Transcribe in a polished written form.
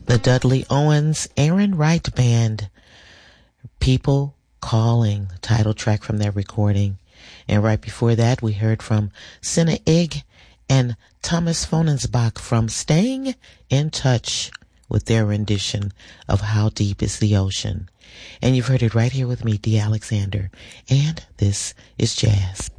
The Dudley Owens Aaron Wright Band, People Calling, the title track from their recording. And right before that, we heard from Senna Ig and Thomas Fonensbach from Staying in Touch with their rendition of How Deep is the Ocean. And you've heard it right here with me, Dee Alexander. And this is Jazz.